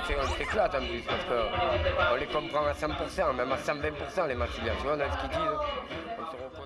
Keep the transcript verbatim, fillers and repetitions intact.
on s'éclate en plus parce qu'on les comprend à cent pour cent, même à cent vingt pour cent les Massiliens. Tu vois, dans ce qu'ils disent, on se reconnaît.